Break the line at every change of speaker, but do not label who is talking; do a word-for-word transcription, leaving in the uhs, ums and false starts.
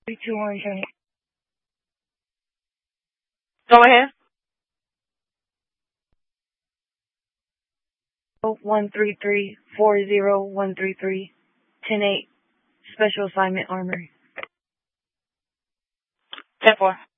Three two one County.
Go ahead.
One three three four zero one three three ten eight. Special assignment armory.
Ten four.